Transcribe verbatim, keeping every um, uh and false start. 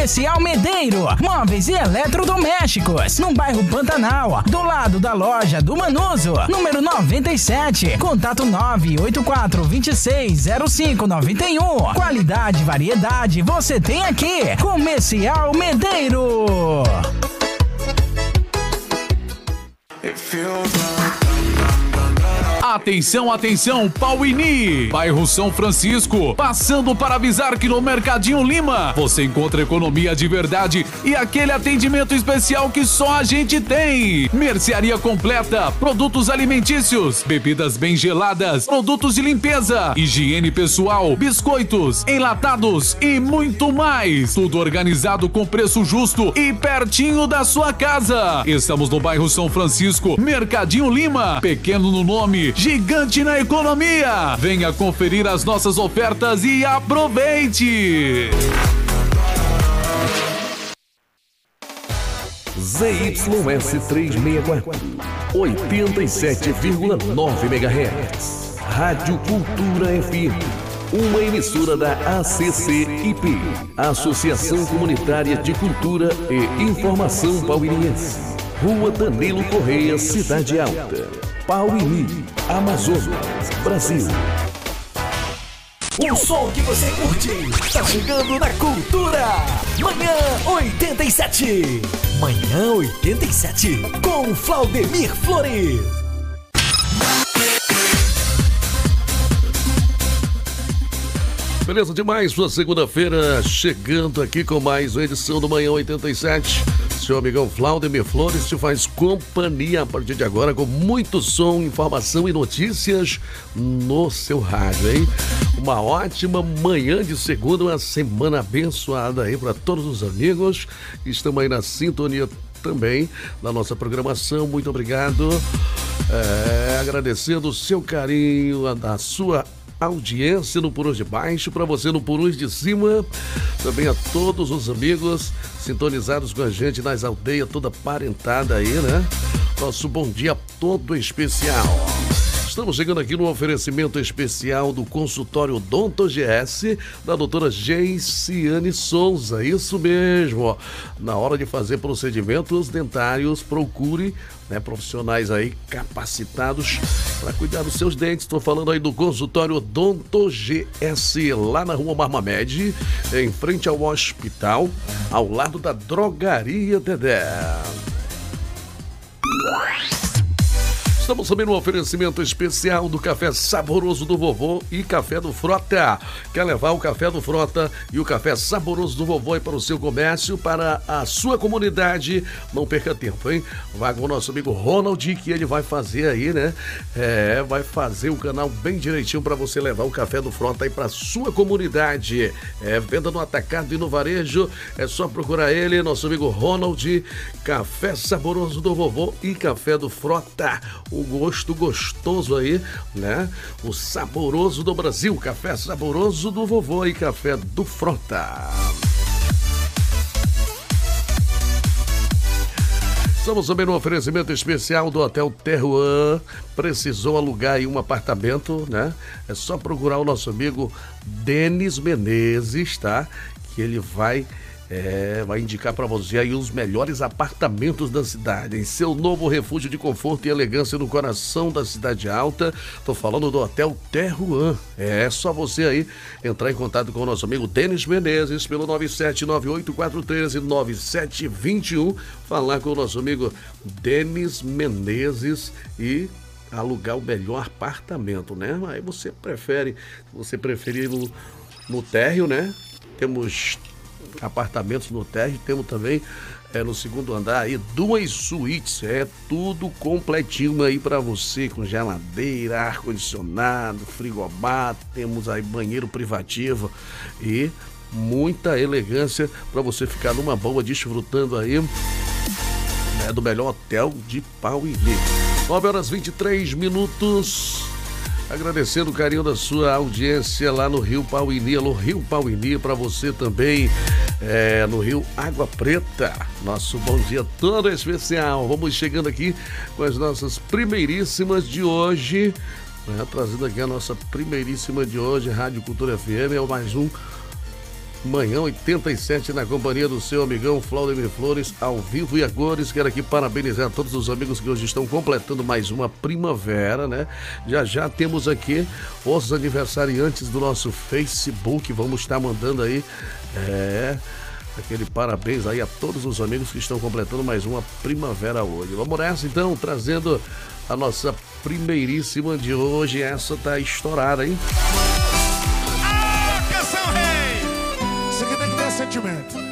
Comercial Medeiro, móveis e eletrodomésticos, no bairro Pantanal, do lado da loja do Manuso, número noventa e sete. Contato nove oito quatro, dois seis zero cinco nove um. Qualidade e variedade você tem aqui. Comercial Medeiro. Atenção, atenção, Pauini, bairro São Francisco, passando para avisar que no Mercadinho Lima você encontra economia de verdade e aquele atendimento especial que só a gente tem. Mercearia completa, produtos alimentícios, bebidas bem geladas, produtos de limpeza, higiene pessoal, biscoitos, enlatados e muito mais. Tudo organizado com preço justo e pertinho da sua casa. Estamos no bairro São Francisco, Mercadinho Lima, pequeno no nome, gigante na economia. Venha conferir as nossas ofertas e aproveite. Z Y S trezentos e sessenta e quatro, oitenta e sete vírgula nove megahertz. Rádio Cultura F M, uma emissora da A C C I P, Associação Comunitária de Cultura e Informação Pauiniense. Rua Danilo Correia, Cidade Alta, Pauini, Amazonas, Brasil. O som que você curte está chegando na Cultura. Manhã oitenta e sete. Manhã oitenta e sete com Claudemir Flores. Beleza demais, sua segunda-feira chegando aqui com mais uma edição do Manhã oitenta e sete. Seu amigão Claudemir Flores te faz companhia a partir de agora com muito som, informação e notícias no seu rádio, hein? Uma ótima manhã de segunda, uma semana abençoada aí para todos os amigos que estão aí na sintonia também da nossa programação. Muito obrigado. É, agradecendo o seu carinho, a, a sua audiência no Purus de Baixo, para você no Purus de Cima, também a todos os amigos sintonizados com a gente nas aldeias, toda parentada aí, né? Nosso bom dia todo especial. Estamos chegando aqui no oferecimento especial do consultório Odonto G S, da doutora Geiciane Souza. Isso mesmo, ó. Na hora de fazer procedimentos dentários, procure, né, profissionais aí capacitados para cuidar dos seus dentes. Estou falando aí do consultório Odonto G S, lá na rua Marmamed, em frente ao hospital, ao lado da drogaria Dedé. Estamos também no oferecimento especial do café saboroso do vovô e café do Frota. Quer levar o café do Frota e o café saboroso do vovô aí para o seu comércio, para a sua comunidade? Não perca tempo, hein? Vá com o nosso amigo Ronald, que ele vai fazer aí, né? É, vai fazer o canal bem direitinho para você levar o café do Frota aí para a sua comunidade. É, venda no atacado e no varejo, é só procurar ele, nosso amigo Ronald. Café saboroso do vovô e café do Frota. O gosto gostoso aí, né? O saboroso do Brasil, café saboroso do vovô e café do Frota. Estamos também no oferecimento especial do Hotel Terroir. Precisou alugar aí um apartamento, né? É só procurar o nosso amigo Denis Menezes, tá? Que ele vai... É, vai indicar para você aí os melhores apartamentos da cidade, em seu novo refúgio de conforto e elegância no coração da Cidade Alta. Tô falando do Hotel Terroir. É só você aí entrar em contato com o nosso amigo Denis Menezes pelo nove sete nove oito quatro três nove sete dois um, falar com o nosso amigo Denis Menezes e alugar o melhor apartamento, né? Aí você prefere, você preferir no, no térreo, né? Temos apartamentos no térreo, temos também é, no segundo andar aí duas suítes, é tudo completinho aí para você, com geladeira, ar-condicionado, frigobar, temos aí banheiro privativo e muita elegância para você ficar numa boa desfrutando aí, né, do melhor hotel de Pauini. nove horas e vinte e três minutos. Agradecendo o carinho da sua audiência lá no Rio Pauini, no Rio Pauini, para você também, é, no Rio Água Preta. Nosso bom dia todo especial. Vamos chegando aqui com as nossas primeiríssimas de hoje, né, trazendo aqui a nossa primeiríssima de hoje, Rádio Cultura F M, é mais um Manhã oitenta e sete na companhia do seu amigão Claudemir Flores, ao vivo e a cores. Quero aqui parabenizar todos os amigos que hoje estão completando mais uma primavera, né? Já já temos aqui os aniversariantes do nosso Facebook, vamos estar mandando aí, é... aquele parabéns aí a todos os amigos que estão completando mais uma primavera hoje. Vamos nessa então, trazendo a nossa primeiríssima de hoje. Essa tá estourada, hein? Ah, canção rei! Isso aqui tem que ter sentimento.